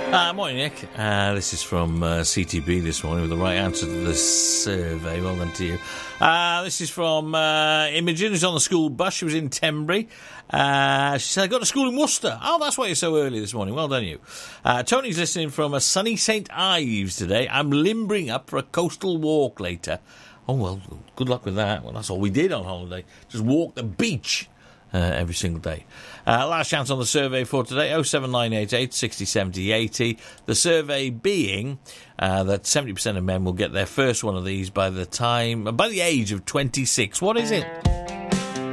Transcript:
Morning, Nick. This is from CTB this morning with the right answer to the survey. Well done to you. This is from Imogen, who's on the school bus. She was in Tenbury. She said, I got to school in Worcester. Oh, that's why you're so early this morning. Well done, you. Tony's listening from a sunny St Ives today. I'm limbering up for a coastal walk later. Oh, well, good luck with that. Well, that's all we did on holiday. Just walk the beach. Every single day. Last chance on the survey for today, 07988 60 70 80. The survey being that 70% of men will get their first one of these by the age of 26. What is it?